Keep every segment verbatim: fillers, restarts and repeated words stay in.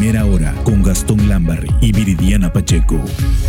Primera Hora con Gastón Lambarri y Viridiana Pacheco.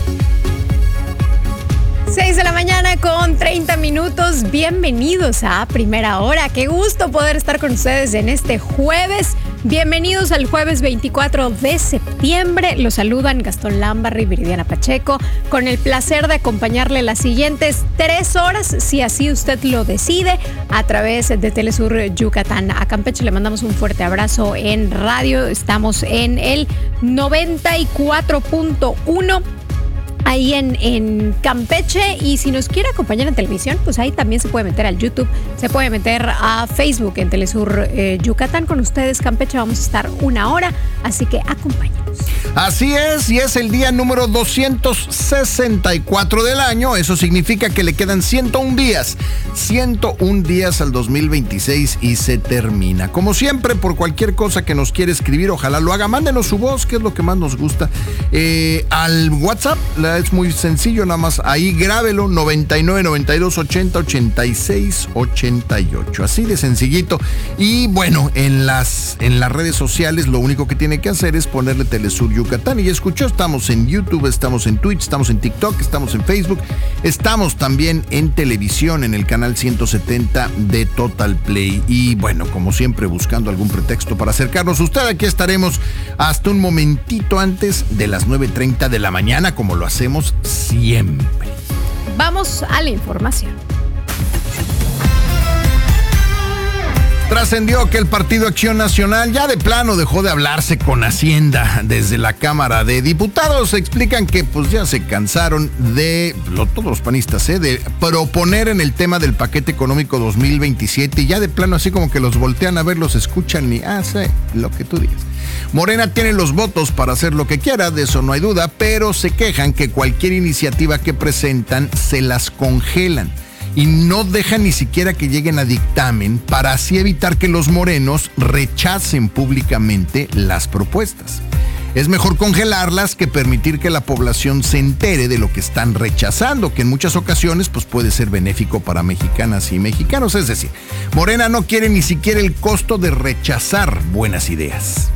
seis de la mañana con treinta minutos. Bienvenidos a Primera Hora. Qué gusto poder estar con ustedes en este jueves. Bienvenidos al jueves veinticuatro de septiembre. Los saludan Gastón Lambarri y Viridiana Pacheco, con el placer de acompañarle las siguientes tres horas, si así usted lo decide, a través de Telesur Yucatán. A Campeche le mandamos un fuerte abrazo en radio. Estamos en el noventa y cuatro punto uno. Ahí en, en Campeche, y si nos quiere acompañar en televisión, pues ahí también se puede meter al YouTube, se puede meter a Facebook en Telesur eh, Yucatán. Con ustedes, Campeche, vamos a estar una hora, así que acompáñenos. Así es, y es el día número doscientos sesenta y cuatro del año. Eso significa que le quedan ciento un días, ciento un días al dos mil veintiséis y se termina. Como siempre, por cualquier cosa que nos quiera escribir, ojalá lo haga, mándenos su voz, que es lo que más nos gusta, eh, al WhatsApp. La Es muy sencillo, nada más ahí grábelo, noventa y nueve, noventa y dos, ochenta, ochenta y seis, ochenta y ocho. Así de sencillito. Y bueno, en las, en las redes sociales lo único que tiene que hacer es ponerle Telesur Yucatán. Y ya escuchó, estamos en YouTube, estamos en Twitch, estamos en TikTok, estamos en Facebook, estamos también en televisión, en el canal ciento setenta de Total Play. Y bueno, como siempre, buscando algún pretexto para acercarnos a usted, aquí estaremos hasta un momentito antes de las nueve treinta de la mañana, como lo hacemos siempre. Vamos a la información. Trascendió que el Partido Acción Nacional ya de plano dejó de hablarse con Hacienda desde la Cámara de Diputados. Explican que pues ya se cansaron de, lo, todos los panistas, ¿eh? de proponer en el tema del paquete económico dos mil veintisiete, y ya de plano así como que los voltean a ver, los escuchan y hace lo que tú digas. Morena tiene los votos para hacer lo que quiera, de eso no hay duda, pero se quejan que cualquier iniciativa que presentan se las congelan y no dejan ni siquiera que lleguen a dictamen, para así evitar que los morenos rechacen públicamente las propuestas. Es mejor congelarlas que permitir que la población se entere de lo que están rechazando, que en muchas ocasiones pues, puede ser benéfico para mexicanas y mexicanos. Es decir, Morena no quiere ni siquiera el costo de rechazar buenas ideas.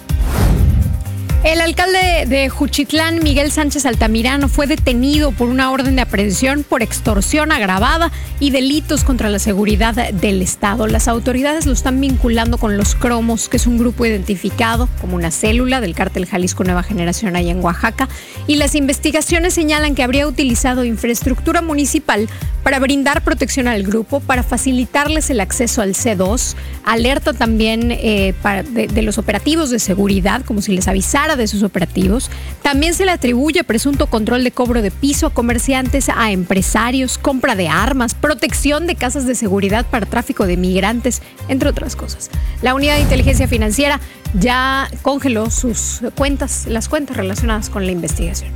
El alcalde de Juchitlán, Miguel Sánchez Altamirano, fue detenido por una orden de aprehensión por extorsión agravada y delitos contra la seguridad del Estado. Las autoridades lo están vinculando con los Cromos, que es un grupo identificado como una célula del cártel Jalisco Nueva Generación allá en Oaxaca, y las investigaciones señalan que habría utilizado infraestructura municipal para brindar protección al grupo, para facilitarles el acceso al C dos, alerta también eh, para, de, de los operativos de seguridad, como si les avisara de sus operativos. También se le atribuye presunto control de cobro de piso a comerciantes, a empresarios, compra de armas, protección de casas de seguridad para tráfico de migrantes, entre otras cosas. La Unidad de Inteligencia Financiera ya congeló sus cuentas, las cuentas relacionadas con la investigación.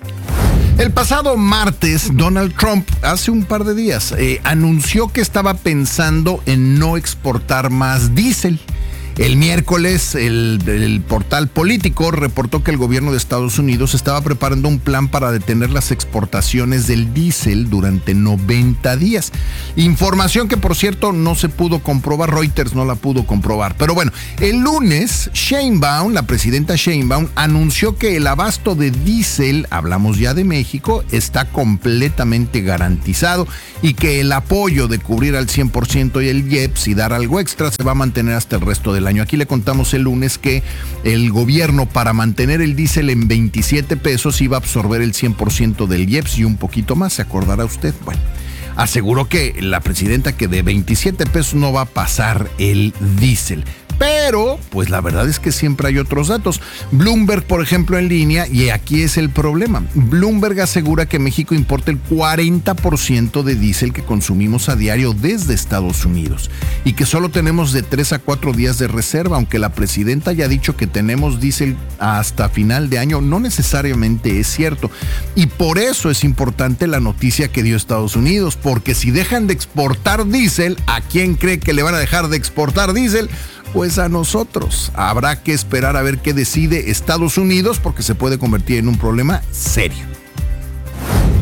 El pasado martes, Donald Trump, hace un par de días, eh, anunció que estaba pensando en no exportar más diésel. El miércoles, el, el portal Político reportó que el gobierno de Estados Unidos estaba preparando un plan para detener las exportaciones del diésel durante noventa días. Información que, por cierto, no se pudo comprobar, Reuters no la pudo comprobar. Pero bueno, el lunes, Sheinbaum, la presidenta Sheinbaum, anunció que el abasto de diésel, hablamos ya de México, está completamente garantizado, y que el apoyo de cubrir al cien por ciento y el I E P S y dar algo extra se va a mantener hasta el resto del año. Aquí le contamos el lunes que el gobierno, para mantener el diésel en veintisiete pesos, iba a absorber el cien por ciento del I E P S y un poquito más, ¿se acordará usted? Bueno, aseguró que la presidenta que de veintisiete pesos no va a pasar el diésel. Pero, pues la verdad es que siempre hay otros datos. Bloomberg, por ejemplo, en línea, y aquí es el problema. Bloomberg asegura que México importa el cuarenta por ciento de diésel que consumimos a diario desde Estados Unidos, y que solo tenemos de tres a cuatro días de reserva. Aunque la presidenta haya dicho que tenemos diésel hasta final de año, no necesariamente es cierto. Y por eso es importante la noticia que dio Estados Unidos, porque si dejan de exportar diésel, ¿a quién cree que le van a dejar de exportar diésel? Pues a nosotros. Habrá que esperar a ver qué decide Estados Unidos, porque se puede convertir en un problema serio.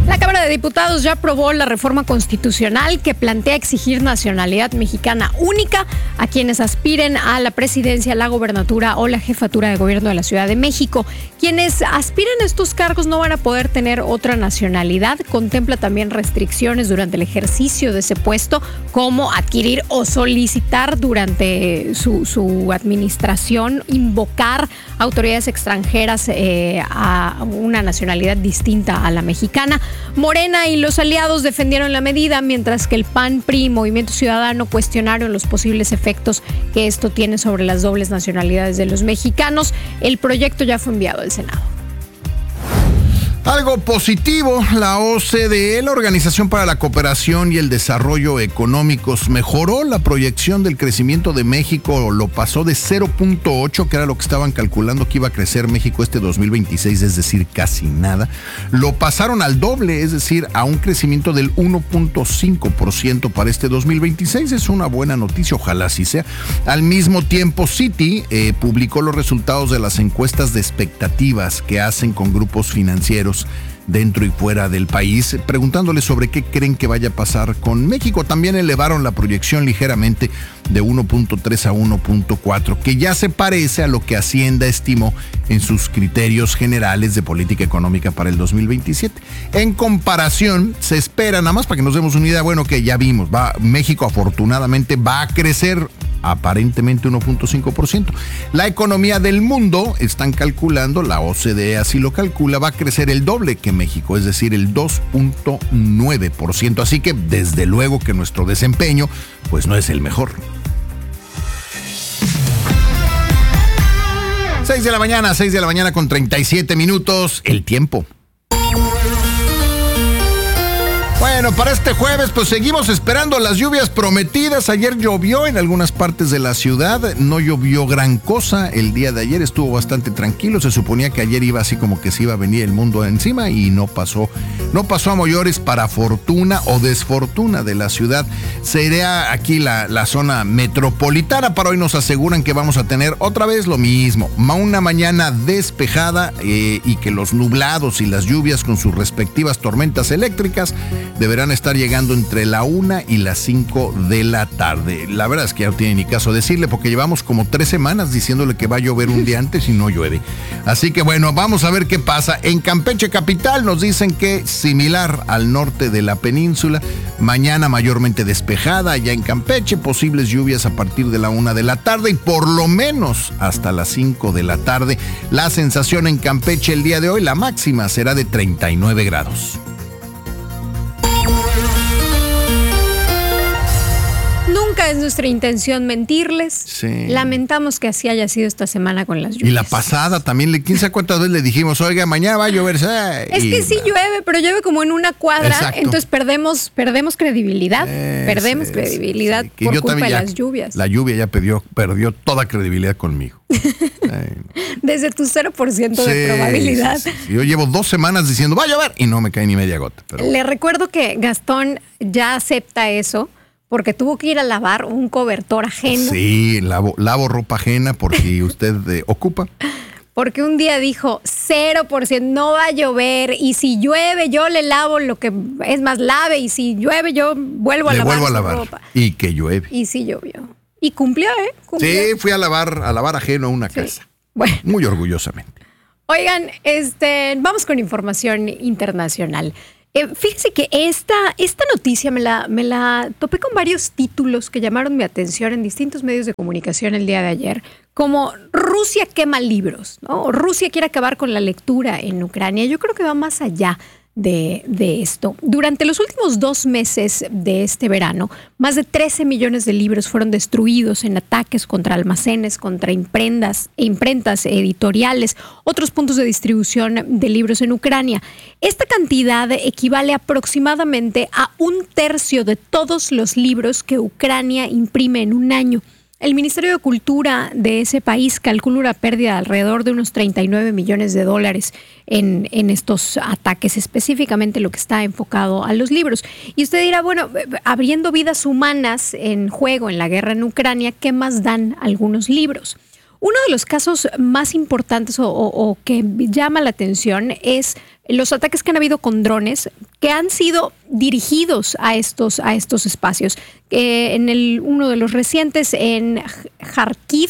La Cámara de Diputados ya aprobó la reforma constitucional que plantea exigir nacionalidad mexicana única a quienes aspiren a la presidencia, la gobernatura o la jefatura de gobierno de la Ciudad de México. Quienes aspiren a estos cargos no van a poder tener otra nacionalidad. Contempla también restricciones durante el ejercicio de ese puesto, como adquirir o solicitar durante su, su administración, invocar autoridades extranjeras eh, a una nacionalidad distinta a la mexicana. Morena y los aliados defendieron la medida, mientras que el P A N, P R I y Movimiento Ciudadano cuestionaron los posibles efectos que esto tiene sobre las dobles nacionalidades de los mexicanos. El proyecto ya fue enviado al Senado. Algo positivo, la O C D E, la Organización para la Cooperación y el Desarrollo Económicos, mejoró la proyección del crecimiento de México, lo pasó de cero punto ocho, que era lo que estaban calculando que iba a crecer México este dos mil veintiséis, es decir, casi nada. Lo pasaron al doble, es decir, a un crecimiento del uno punto cinco por ciento para este dos mil veintiséis. Es una buena noticia, ojalá así sea. Al mismo tiempo, Citi eh, publicó los resultados de las encuestas de expectativas que hacen con grupos financieros dentro y fuera del país, preguntándoles sobre qué creen que vaya a pasar con México. También elevaron la proyección ligeramente de uno punto tres a uno punto cuatro, que ya se parece a lo que Hacienda estimó en sus criterios generales de política económica para el dos mil veintisiete. En comparación, se espera, nada más para que nos demos una idea, bueno, que ya vimos, va, México afortunadamente va a crecer aparentemente uno punto cinco por ciento. La economía del mundo, están calculando, la O C D E así lo calcula, va a crecer el doble que México, es decir, el dos punto nueve por ciento. Así que desde luego que nuestro desempeño pues no es el mejor. seis de la mañana, seis de la mañana con treinta y siete minutos, el tiempo. Bueno, para este jueves pues seguimos esperando las lluvias prometidas. Ayer llovió en algunas partes de la ciudad, no llovió gran cosa. El día de ayer estuvo bastante tranquilo. Se suponía que ayer iba así como que se iba a venir el mundo encima y no pasó. No pasó a mayores, para fortuna o desfortuna de la ciudad. Sería aquí la, la zona metropolitana. Para hoy nos aseguran que vamos a tener otra vez lo mismo. Una mañana despejada eh, y que los nublados y las lluvias con sus respectivas tormentas eléctricas deberán estar llegando entre la una y las cinco de la tarde. La verdad es que ya no tiene ni caso decirle, porque llevamos como tres semanas diciéndole que va a llover un día antes y no llueve. Así que bueno, vamos a ver qué pasa. En Campeche capital nos dicen que similar al norte de la península, mañana mayormente despejada allá en Campeche, posibles lluvias a partir de la una de la tarde y por lo menos hasta las cinco de la tarde. La sensación en Campeche el día de hoy, la máxima será de treinta y nueve grados. Nunca es nuestra intención mentirles. Sí. Lamentamos que así haya sido esta semana con las lluvias. Y la pasada también, quién sabe cuántas veces le dijimos, oiga, mañana va a llover. Es y, que sí llueve, pero llueve como en una cuadra. Exacto. Entonces perdemos, perdemos credibilidad. Es, perdemos es, credibilidad sí, por culpa de ya, las lluvias. La lluvia ya perdió, perdió toda credibilidad conmigo. Desde tu cero por ciento sí, de probabilidad. Sí, sí. Yo llevo dos semanas diciendo, va a llover, y no me cae ni media gota. Pero... Le recuerdo que Gastón ya acepta eso, porque tuvo que ir a lavar un cobertor ajeno. Sí, lavo, lavo ropa ajena por si usted eh, ocupa. Porque un día dijo, cero por ciento, no va a llover, y si llueve yo le lavo lo que es más lave, y si llueve yo vuelvo a le lavar vuelvo a su lavar. ropa. Y que llueve. Y sí llovió. Y cumplió, ¿eh? Cumplió. Sí, fui a lavar, a lavar ajeno a una Sí. casa. Bueno. Muy orgullosamente. Oigan, este, vamos con información internacional. Eh, fíjense que esta, esta noticia me la, me la topé con varios títulos que llamaron mi atención en distintos medios de comunicación el día de ayer, como Rusia quema libros, ¿no? Rusia quiere acabar con la lectura en Ucrania. Yo creo que va más allá de, de esto. Durante los últimos dos meses de este verano, más de trece millones de libros fueron destruidos en ataques contra almacenes, contra imprentas, imprentas editoriales, otros puntos de distribución de libros en Ucrania. Esta cantidad equivale aproximadamente a un tercio de todos los libros que Ucrania imprime en un año. El Ministerio de Cultura de ese país calcula una pérdida de alrededor de unos treinta y nueve millones de dólares en, en estos ataques, específicamente lo que está enfocado a los libros. Y usted dirá, bueno, habiendo vidas humanas en juego en la guerra en Ucrania, ¿qué más dan algunos libros? Uno de los casos más importantes o, o, o que llama la atención es los ataques que han habido con drones que han sido dirigidos a estos, a estos espacios. Eh, en el, uno de los recientes, en Kharkiv,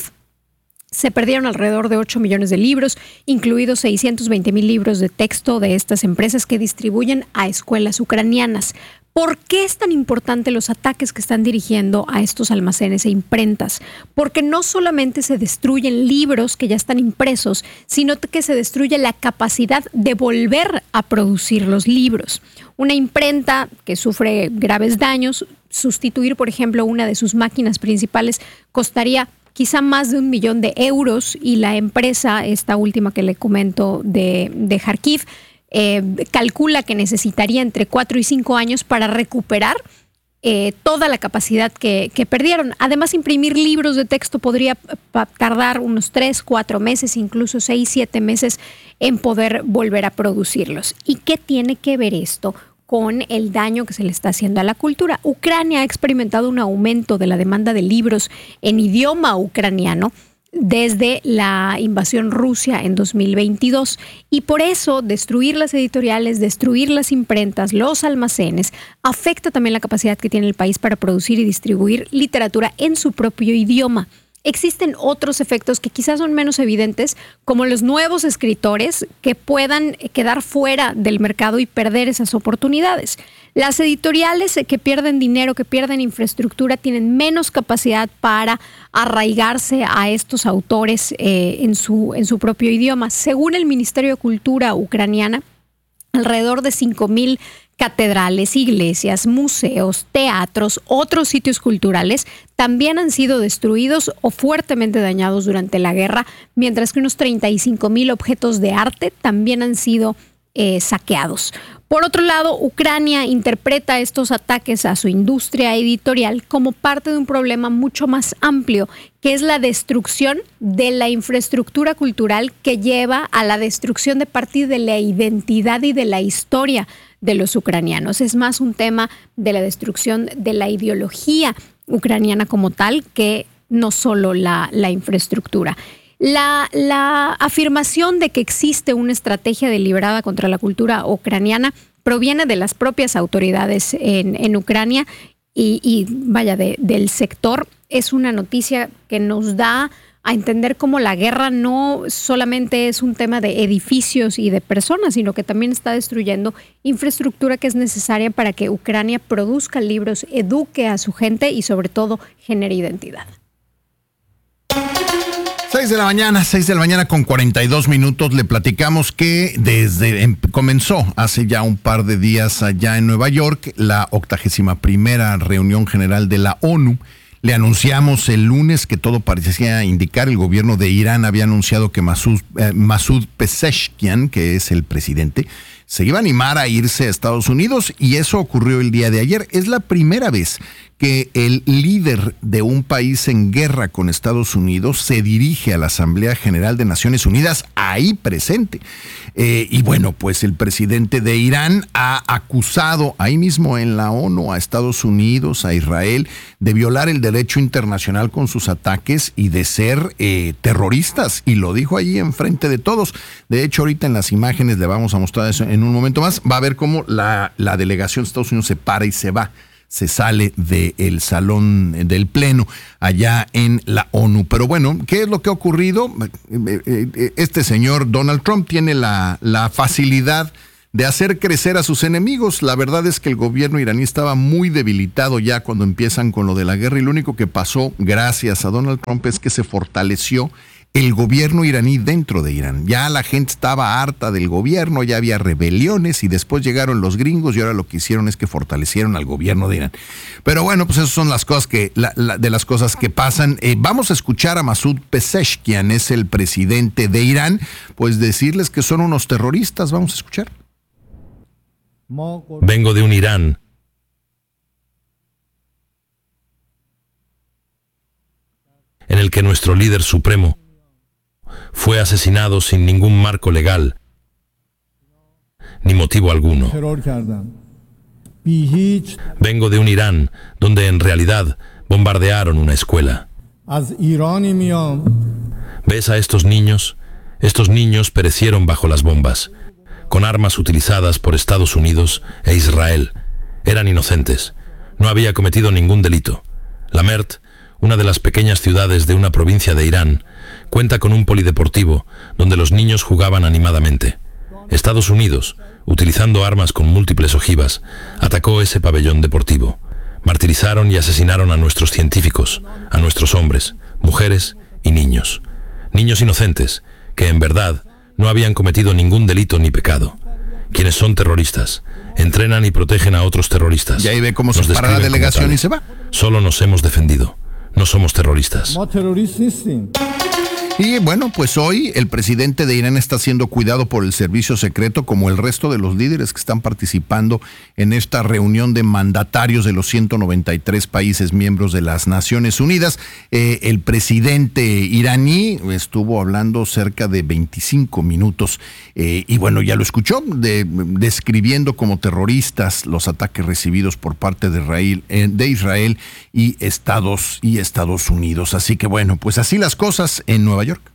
se perdieron alrededor de ocho millones de libros, incluidos seiscientos veinte mil libros de texto de estas empresas que distribuyen a escuelas ucranianas. ¿Por qué es tan importante los ataques que están dirigiendo a estos almacenes e imprentas? Porque no solamente se destruyen libros que ya están impresos, sino que se destruye la capacidad de volver a producir los libros. Una imprenta que sufre graves daños, sustituir, por ejemplo, una de sus máquinas principales costaría quizá más de un millón de euros, y la empresa, esta última que le comento de, de Kharkiv, Eh, calcula que necesitaría entre cuatro y cinco años para recuperar eh, toda la capacidad que, que perdieron. Además, imprimir libros de texto podría tardar unos tres, cuatro meses, incluso seis, siete meses en poder volver a producirlos. ¿Y qué tiene que ver esto con el daño que se le está haciendo a la cultura? Ucrania ha experimentado un aumento de la demanda de libros en idioma ucraniano desde la invasión rusa en dos mil veintidós, y por eso destruir las editoriales, destruir las imprentas, los almacenes, afecta también la capacidad que tiene el país para producir y distribuir literatura en su propio idioma. Existen otros efectos que quizás son menos evidentes, como los nuevos escritores que puedan quedar fuera del mercado y perder esas oportunidades. Las editoriales que pierden dinero, que pierden infraestructura, tienen menos capacidad para arraigarse a estos autores eh, en su, en su propio idioma. Según el Ministerio de Cultura ucraniana, alrededor de cinco mil catedrales, iglesias, museos, teatros, otros sitios culturales también han sido destruidos o fuertemente dañados durante la guerra, mientras que unos treinta y cinco mil objetos de arte también han sido eh, saqueados. Por otro lado, Ucrania interpreta estos ataques a su industria editorial como parte de un problema mucho más amplio, que es la destrucción de la infraestructura cultural que lleva a la destrucción de parte de la identidad y de la historia de los ucranianos. Es más un tema de la destrucción de la ideología ucraniana como tal, que no solo la, la infraestructura. La, la afirmación de que existe una estrategia deliberada contra la cultura ucraniana proviene de las propias autoridades en, en Ucrania y, y vaya, de, del sector. Es una noticia que nos da a entender cómo la guerra no solamente es un tema de edificios y de personas, sino que también está destruyendo infraestructura que es necesaria para que Ucrania produzca libros, eduque a su gente y sobre todo genere identidad. seis de la mañana, seis de la mañana con cuarenta y dos minutos. Le platicamos que desde em, comenzó hace ya un par de días allá en Nueva York la octagésima primera reunión general de la ONU. Le anunciamos el lunes que todo parecía indicar, el gobierno de Irán había anunciado que Masoud, eh, Masoud Pezeshkian, que es el presidente, se iba a animar a irse a Estados Unidos, y eso ocurrió el día de ayer. Es la primera vez que el líder de un país en guerra con Estados Unidos se dirige a la Asamblea General de Naciones Unidas, ahí presente. Eh, y bueno, pues el presidente de Irán ha acusado ahí mismo en la ONU a Estados Unidos, a Israel, de violar el derecho internacional con sus ataques y de ser eh, terroristas, y lo dijo allí enfrente de todos. De hecho, ahorita en las imágenes le vamos a mostrar eso en un momento más. Va a ver cómo la, la delegación de Estados Unidos se para y se va. Se sale del salón del pleno allá en la ONU. Pero bueno, ¿qué es lo que ha ocurrido? Este señor Donald Trump tiene la, la facilidad de hacer crecer a sus enemigos. La verdad es que el gobierno iraní estaba muy debilitado ya cuando empiezan con lo de la guerra, y lo único que pasó gracias a Donald Trump es que se fortaleció el gobierno iraní dentro de Irán. Ya la gente estaba harta del gobierno, ya había rebeliones, y después llegaron los gringos y ahora lo que hicieron es que fortalecieron al gobierno de Irán. Pero bueno, pues esas son las cosas que, la, la, de las cosas que pasan. Eh, vamos a escuchar a Masoud Pezeshkian, es el presidente de Irán, pues decirles que son unos terroristas. Vamos a escuchar. Vengo de un Irán en el que nuestro líder supremo fue asesinado sin ningún marco legal ni motivo alguno. Vengo de un Irán donde en realidad bombardearon una escuela. ¿Ves a estos niños? Estos niños perecieron bajo las bombas. con armas utilizadas por Estados Unidos e Israel. Eran inocentes. No había cometido ningún delito. Lamert, una de las pequeñas ciudades de una provincia de Irán, cuenta con un polideportivo donde los niños jugaban animadamente. Estados Unidos, utilizando armas con múltiples ojivas, atacó ese pabellón deportivo. Martirizaron y asesinaron a nuestros científicos, a nuestros hombres, mujeres y niños. Niños inocentes, que en verdad no habían cometido ningún delito ni pecado. Quienes son terroristas, entrenan y protegen a otros terroristas. Y ahí ve cómo se Nos para la describen como delegación y tales. se va. Solo nos hemos defendido. No somos terroristas. Y bueno, pues hoy el presidente de Irán está siendo cuidado por el servicio secreto, como el resto de los líderes que están participando en esta reunión de mandatarios de los ciento noventa y tres países miembros de las Naciones Unidas. Eh, el presidente iraní estuvo hablando cerca de veinticinco minutos eh, y bueno, ya lo escuchó, de, describiendo como terroristas los ataques recibidos por parte de Israel, eh, de Israel y Estados, y Estados Unidos. Así que bueno, pues así las cosas en Nueva York.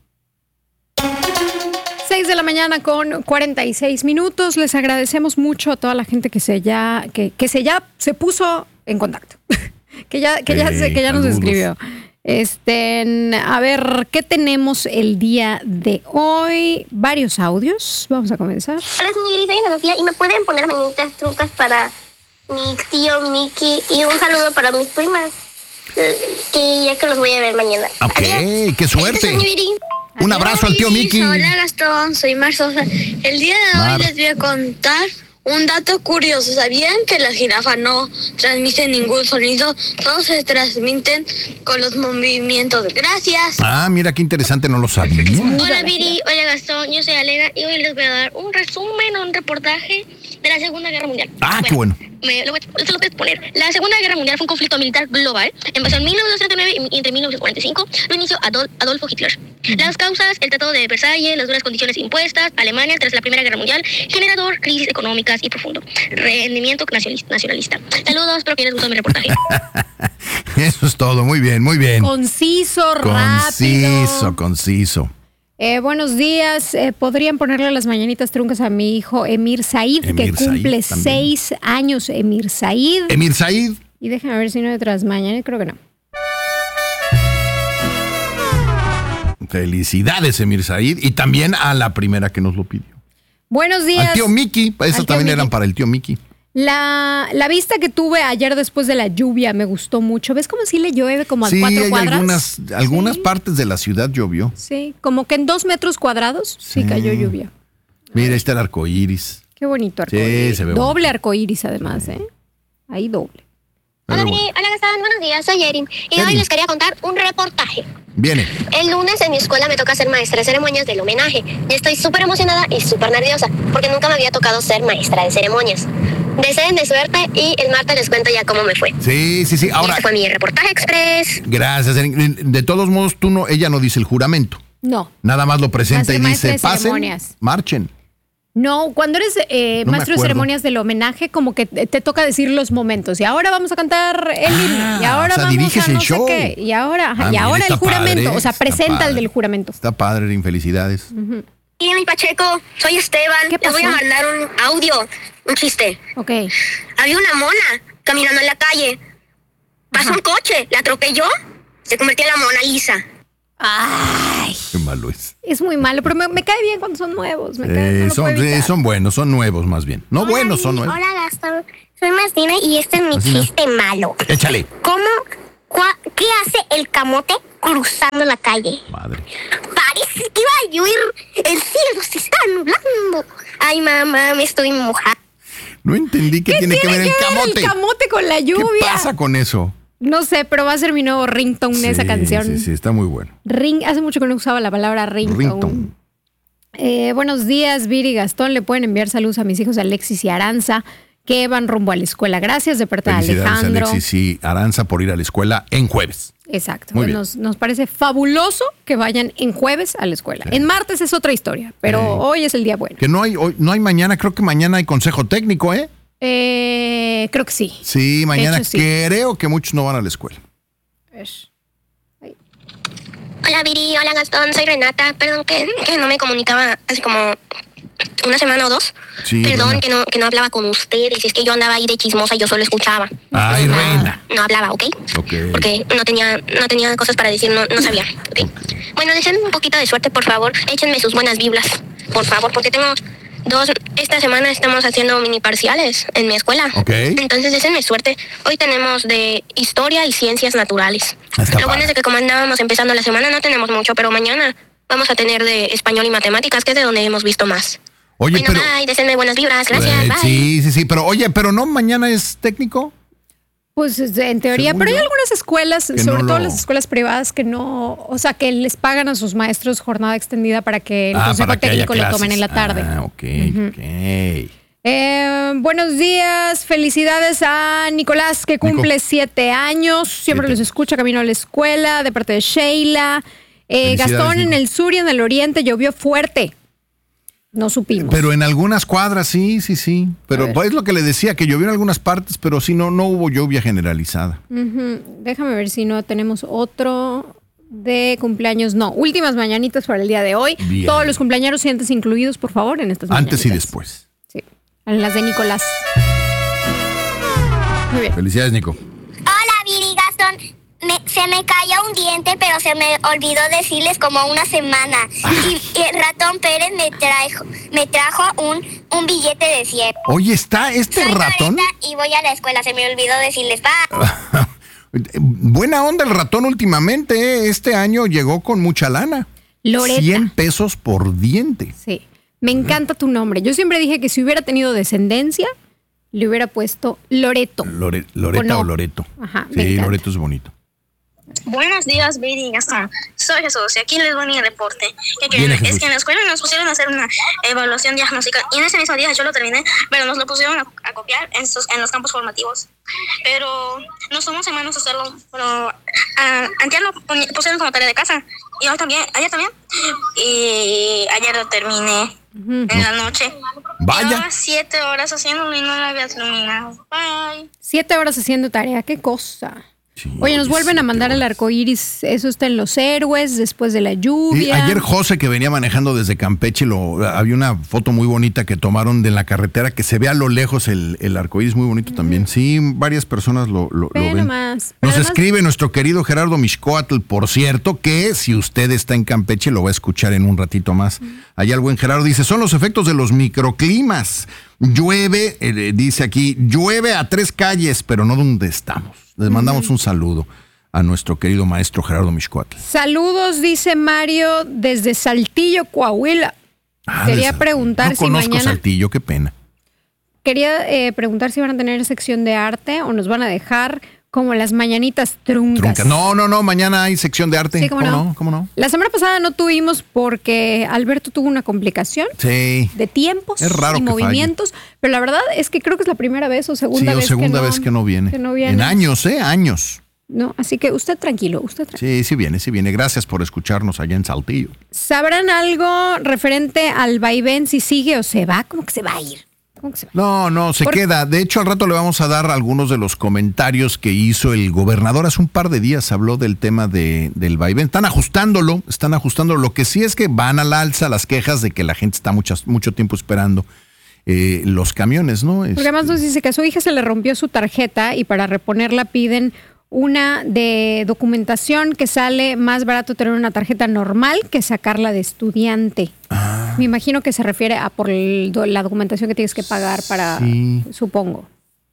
seis de la mañana con cuarenta y seis minutos. Les agradecemos mucho a toda la gente que se ya, que, que se ya se puso en contacto. que ya, que ya, Hey, se, que ya nos saludos. escribió. Este, a ver, ¿qué tenemos el día de hoy? Varios audios. Vamos a comenzar. Hola, señorita, soy Ana Sofía y me pueden poner mañanitas trucas para mi tío Mickey y un saludo para mis primas, eh, que ya que los voy a ver mañana. Ok, Adiós. qué suerte. Este es Viri. Un abrazo al tío Mickey. Hola Gastón, soy Mar Sosa. El día de hoy Mar. les voy a contar un dato curioso. ¿Sabían que las jirafas no transmiten ningún sonido? Todos se transmiten con los movimientos. Gracias. Ah, mira qué interesante, no lo sabía. Hola Viri, hola Gastón, yo soy Alega y hoy les voy a dar un resumen, un reportaje de la Segunda Guerra Mundial. Ah, qué bueno. Me lo voy, esto lo voy a exponer. La Segunda Guerra Mundial fue un conflicto militar global. Empezó en mil novecientos treinta y nueve y entre mil novecientos cuarenta y cinco lo inició Adol- Adolfo Hitler. Las causas, el Tratado de Versalles, las duras condiciones impuestas, Alemania tras la Primera Guerra Mundial, generador, crisis económicas y profundo, rendimiento nacionalista. nacionalista. Saludos, espero que les guste mi reportaje. Eso es todo, muy bien, muy bien. Conciso, rápido. Conciso, conciso. Eh, buenos días. Eh, ¿Podrían ponerle las mañanitas truncas a mi hijo Emir Said, Emir que Said cumple también. seis años? Emir Said. Emir Said. Y déjame ver si no hay otras mañanas. Creo que no. Felicidades, Emir Said. Y también a la primera que nos lo pidió. Buenos días. Al tío Mickey. Esas Al tío también eran Mickey. para el tío Mickey. La, la vista que tuve ayer después de la lluvia me gustó mucho. ¿Ves como si le llueve como a Sí, cuatro hay cuadras? algunas, algunas Sí. partes de la ciudad llovió. Sí, como que en dos metros cuadrados sí, Sí. cayó lluvia. Mira, ahí está el arco iris. Qué bonito Sí, arcoíris. se ve Doble bonito. arcoíris además, ¿eh? Ahí doble. Hola, Pero Viri. bueno. Hola, Gastón. Buenos días, soy Erin. Y Erin. hoy les quería contar un reportaje. Viene. El lunes en mi escuela me toca ser maestra de ceremonias del homenaje. Y estoy súper emocionada y súper nerviosa, porque nunca me había tocado ser maestra de ceremonias. Deseen de suerte y el martes les cuento ya cómo me fue. Sí, sí, sí. Y Ahora, este fue mi reportaje express. gracias, Erin. De todos modos, tú no, ella no dice el juramento. No. Nada más lo presenta Va a y ser maestra dice, de pasen, ceremonias. marchen. No, cuando eres eh, No me maestro de acuerdo. ceremonias del homenaje, como que te, te toca decir los momentos. Y ahora vamos a cantar el himno. Ah, Y ahora o sea, vamos diriges a no el show. sé qué. Y ahora, ajá, Ah, y mira, ahora el está juramento. padre, O sea, está presenta el padre. del juramento. Está padre, Erin, felicidades. Y mi Pacheco, soy Esteban. ¿Qué Les voy a pasó? mandar un audio, un chiste. Ok. Había una mona caminando en la calle. Pasó Ajá. un coche, la atropelló, se convirtió en la Mona Lisa. Ay, Qué malo es. es muy malo, pero me, me cae bien cuando son nuevos. Me cae, no Eh, lo son, puedo sí, evitar. son buenos, son nuevos más bien. No Hola, buenos, son Viri. nuevos. Hola, Gastón. Soy Martina y este es mi Martina. chiste malo. Échale. ¿Cómo? cua- ¿Qué hace el camote cruzando la calle? Madre. Parece que va a llover. El cielo se está nublando. Ay, mamá, me estoy mojando. No entendí qué, tiene que ver el camote. el camote con la ¿Qué lluvia? pasa con eso? No sé, pero va a ser mi nuevo ringtone de esa Sí, canción. Sí, sí, está muy bueno. Ring, hace mucho que no usaba la palabra ringtone. Ringtone. Eh, buenos días, Viri y Gastón. Le pueden enviar saludos a mis hijos Alexis y Aranza, que van rumbo a la escuela. Gracias de parte de Felicidades, Alejandro. Alexis y Aranza, por ir a la escuela en jueves. Exacto. Muy bien. Nos, nos parece fabuloso que vayan en jueves a la escuela. En martes es otra historia, pero Sí. hoy es el día bueno. Que no hay, hoy, no hay mañana, creo que mañana hay consejo técnico, ¿eh? Eh, creo que sí. Sí, mañana hecho, sí. creo que muchos no van a la escuela. Es- Hola, Viri. Hola, Gastón. Soy Renata. Perdón que, que no me comunicaba así como una semana o dos. Sí, Perdón Reina. que no, que no hablaba con ustedes, es que yo andaba ahí de chismosa y yo solo escuchaba. Ay, no, Reina. No hablaba, ¿ok? Ok. Porque no tenía, no tenía cosas para decir, no, no sabía, ¿ok? Bueno, deseenme un poquito de suerte, por favor. Échenme sus buenas vibras, por favor, porque tengo dos, esta semana estamos haciendo mini parciales en mi escuela. Ok. Entonces, deseenme suerte. Hoy tenemos de historia y ciencias naturales. Está Lo bueno padre. es de que como andábamos empezando la semana, no tenemos mucho, pero mañana vamos a tener de español y matemáticas, que es de donde hemos visto más. Oye, Bueno, pero... bye, deseenme buenas vibras, gracias, Eh, bye. sí, sí, sí, pero oye, pero no, mañana es técnico. Pues en teoría, Según pero hay yo, algunas escuelas, que sobre no todo lo- las escuelas privadas, que no, o sea, que les pagan a sus maestros jornada extendida para que el Ah, consejo para que haya técnico lo tomen clases. en la tarde. Ah, ok, ok. Eh, buenos días, felicidades a Nicolás, que cumple siete años, siempre Siete. los escucha camino a la escuela, de parte de Sheila. Eh, Felicidades, Gastón, en Nico. el sur y en el oriente llovió fuerte. No supimos. Pero en algunas cuadras, sí, sí, sí. Pero pues, es lo que le decía, que llovió en algunas partes, pero sí, no, no hubo lluvia generalizada. Ujú. Déjame ver si no tenemos otro de cumpleaños. No, últimas mañanitas para el día de hoy. Bien. Todos los cumpleaños sientes incluidos, por favor, en estas mañanitas. Antes y después. Sí, en las de Nicolás. Muy bien. Felicidades, Nico. Hola, Viri Gastón. Me, se me cayó un diente, pero se me olvidó decirles como una semana. Y, y el ratón Pérez me trajo, me trajo un, un billete de cien. Oye, ¿está este Soy ratón? Loreta y voy a la escuela. Se me olvidó decirles, va. Buena onda el ratón últimamente, ¿eh? Este año llegó con mucha lana. Loreta. cien pesos por diente. Sí. Me encanta tu nombre. Yo siempre dije que si hubiera tenido descendencia, le hubiera puesto Loreto. Lore- Loreta ¿O no? o Loreto. Ajá, me Sí, encanta. Loreto es bonito. Buenos días, Viri y Gastón. Soy Jesús y aquí les voy mi reporte. ¿Qué creen? Viene Jesús. Es que en la escuela nos pusieron a hacer una evaluación diagnóstica y en ese mismo día yo lo terminé, pero nos lo pusieron a, a copiar en, estos, en los campos formativos. Pero no somos hermanos hacerlo. Pero ah, antes lo poni- pusieron como tarea de casa y hoy también, ayer también. Y ayer lo terminé en la noche. Vaya. Llevaba siete horas haciéndolo y no lo había terminado. Bye. Siete horas haciendo tarea, qué cosa. Sí, Oye, nos vuelven a siete mandar el horas. arco iris. Eso está en Los Héroes, después de la Sí, lluvia. ayer José, que venía manejando desde Campeche, lo, había una foto muy bonita que tomaron de la carretera que se ve a lo lejos el, el arcoíris muy bonito también. Sí, varias personas lo, lo, lo Ve ven. nomás. Nos Además- escribe nuestro querido Gerardo Mixcoatl, por cierto, que si usted está en Campeche lo va a escuchar en un ratito más. Allá el buen Gerardo dice, son los efectos de los microclimas. Llueve, eh, dice aquí, llueve a tres calles, pero no donde estamos. Les mandamos un saludo a nuestro querido maestro Gerardo Mixcoatl. Saludos, dice Mario, desde Saltillo, Coahuila. Ah, Quería de- preguntar no si conozco mañana- Saltillo, qué pena. Quería eh, preguntar si van a tener sección de arte o nos van a dejar como las mañanitas truncas. Trunca. No, no, no, mañana hay sección de arte. Sí, ¿cómo no? ¿Cómo no? La semana pasada no tuvimos porque Alberto tuvo una complicación Sí. de tiempos Es raro y que movimientos, pero la verdad es que creo que es la primera vez o segunda Sí, o vez segunda que no, vez que no viene. que no viene. En años, ¿eh? Años. No, así que usted tranquilo, usted tranquilo. Sí, sí viene, sí viene. Gracias por escucharnos allá en Saltillo. ¿Sabrán algo referente al vaivén si sigue o se va? ¿Cómo que se va a ir? ¿Cómo que se va? No, no, se Por- queda. De hecho, al rato le vamos a dar algunos de los comentarios que hizo el gobernador hace un par de días. Habló del tema de, del vaivén. Están ajustándolo, están ajustándolo. Lo que sí es que van al alza las quejas de que la gente está muchas, mucho tiempo esperando eh, los camiones, ¿no? Porque además nos dice que a su hija se le rompió su tarjeta y para reponerla piden una de documentación que sale más barato tener una tarjeta normal que sacarla de estudiante. Ah. Me imagino que se refiere a por el do- la documentación que tienes que pagar para, Sí. supongo.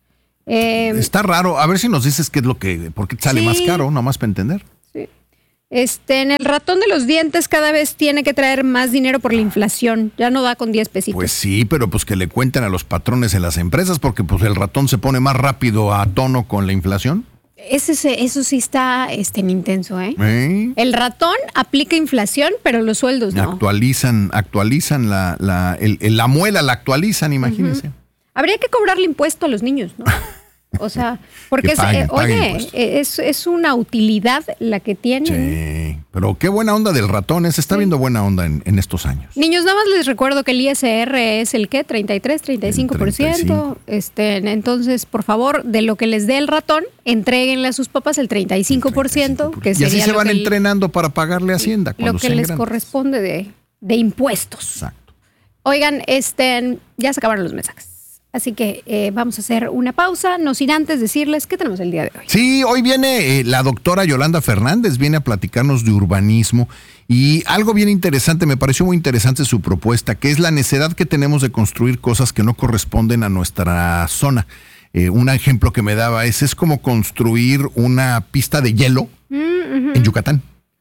Eh, Está raro. A ver si nos dices qué es lo que, por qué sale Sí. más caro, nomás para entender. sí. Este, en el ratón de los dientes cada vez tiene que traer más dinero por la inflación. Ya no da con diez pesitos. Pues sí, pero pues que le cuenten a los patrones en las empresas porque pues el ratón se pone más rápido a tono con la inflación. Ese, ese- eso sí está este, en intenso, ¿eh? ¿Eh? El ratón aplica inflación, pero los sueldos no. Actualizan, actualizan la, la, el- el- la muela, la actualizan, imagínense. Habría que cobrarle impuesto a los niños, ¿no? O sea, porque Que es, paguen, eh, paguen oye, impuestos. eh, es, es una utilidad la que tienen. Sí, pero qué buena onda del ratón, eh, se está viendo buena onda en, en estos años. Niños, nada más les recuerdo que el I S R es el ¿qué? treinta y tres, treinta y cinco por ciento. Este, entonces, por favor, de lo que les dé el ratón, entréguenle a sus papás el treinta y cinco por ciento, que y así sería se lo van que el- entrenando para pagarle a Hacienda lo cuando que sean les grandes. corresponde de, de impuestos. Exacto. Oigan, este, ya se acabaron los mensajes. Así que eh, vamos a hacer una pausa, no sin antes decirles qué tenemos el día de hoy. Sí, hoy viene eh, la doctora Yolanda Fernández, viene a platicarnos de urbanismo y algo bien interesante, me pareció muy interesante su propuesta, que es la necesidad que tenemos de construir cosas que no corresponden a nuestra zona. Eh, un ejemplo que me daba es, es como construir una pista de hielo mm-hmm. en Yucatán,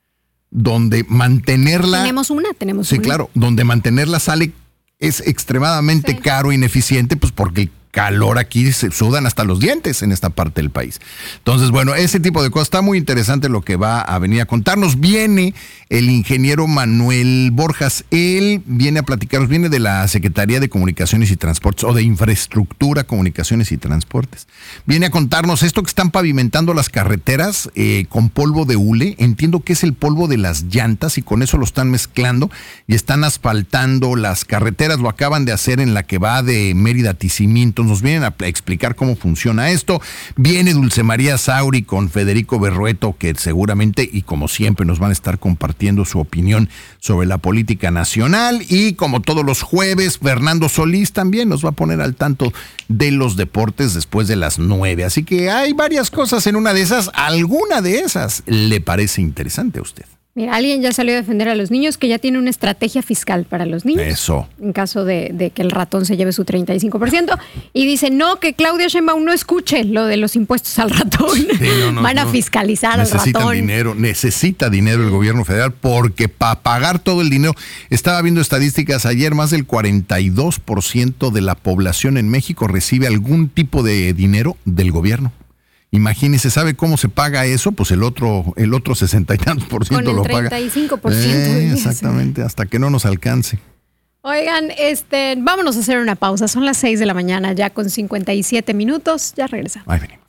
donde mantenerla... Tenemos una, tenemos sí, una. Sí, claro, donde mantenerla sale... es extremadamente sí. caro, ineficiente, pues porque el calor aquí se sudan hasta los dientes en esta parte del país. Entonces, bueno, ese tipo de cosas está muy interesante lo que va a venir a contarnos. Viene el ingeniero Manuel Borjas, él viene a platicarnos, viene de la Secretaría de Comunicaciones y Transportes o de Infraestructura, Comunicaciones y Transportes. Viene a contarnos esto que están pavimentando las carreteras eh, con polvo de hule. Entiendo que es el polvo de las llantas y con eso lo están mezclando y están asfaltando las carreteras. Lo acaban de hacer en la que va de Mérida a Tizimín. Nos vienen a explicar cómo funciona esto. Viene Dulce María Sauri con Federico Berrueto, que seguramente y como siempre nos van a estar compartiendo su opinión sobre la política nacional. Y como todos los jueves, Fernando Solís también nos va a poner al tanto de los deportes después de las nueve. Así que hay varias cosas en una de esas. ¿Alguna de esas le parece interesante a usted? Mira, alguien ya salió a defender a los niños, que ya tiene una estrategia fiscal para los niños. Eso. En caso de, de que el ratón se lleve su treinta y cinco por ciento. Y dice, no, que Claudia Sheinbaum no escuche lo de los impuestos al ratón. Sí, no, no, Van a no. fiscalizar al ratón. Necesitan dinero, necesita dinero el gobierno federal, porque para pagar todo el dinero, estaba viendo estadísticas ayer, más del cuarenta y dos por ciento de la población en México recibe algún tipo de dinero del gobierno. Imagínese, ¿sabe cómo se paga eso? Pues el otro, el otro sesenta y tantos por ciento lo paga. Con el treinta y cinco por ciento. Eh, exactamente, hasta que no nos alcance. Oigan, este, vámonos a hacer una pausa. Son las seis de la mañana, ya con cincuenta y siete minutos. Ya regresamos. Ahí venimos.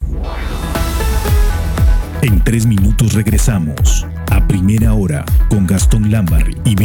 En tres minutos regresamos a Primera Hora con Gastón Lambarri y